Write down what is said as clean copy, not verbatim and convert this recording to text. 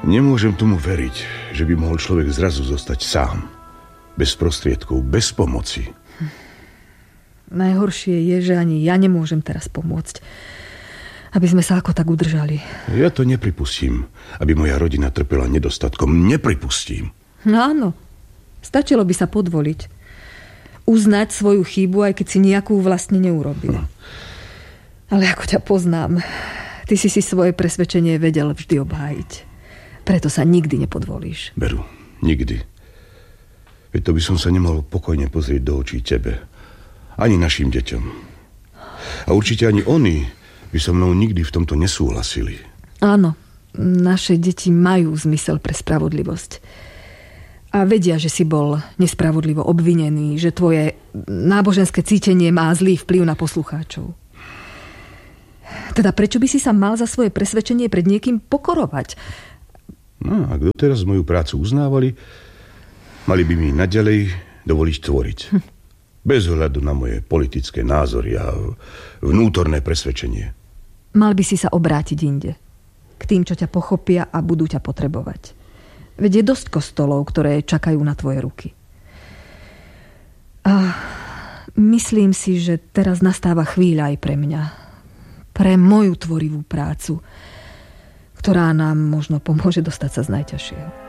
Nemôžem tomu veriť, že by mohol človek zrazu zostať sám. Bez prostriedkov, bez pomoci. Najhoršie je, že ani ja nemôžem teraz pomôcť. Aby sme sa ako tak udržali. Ja to nepripustím, aby moja rodina trpela nedostatkom. Nepripustím. No áno. Stačilo by sa podvoliť. Uznať svoju chybu, aj keď si nejakú vlastne neurobil. Ale ako ťa poznám, ty si svoje presvedčenie vedel vždy obhájiť. Preto sa nikdy nepodvolíš. Beru, nikdy. Veď to by som sa nemohol pokojne pozrieť do očí tebe. Ani našim deťom. A určite ani oni by so mnou nikdy v tomto nesúhlasili. Áno, naše deti majú zmysel pre spravodlivosť. A vedia, že si bol nespravodlivo obvinený, že tvoje náboženské cítenie má zlý vplyv na poslucháčov. Teda prečo by si sa mal za svoje presvedčenie pred niekým pokorovať? No, ak doteraz moju prácu uznávali, mali by mi naďalej dovoliť tvoriť. Bez ohľadu na moje politické názory a vnútorné presvedčenie. Mal by si sa obrátiť inde. K tým, čo ťa pochopia a budú ťa potrebovať. Veď je dosť kostolov, ktoré čakajú na tvoje ruky. A myslím si, že teraz nastáva chvíľa aj pre mňa. Pre moju tvorivú prácu, ktorá nám možno pomôže dostať sa z najťažšieho.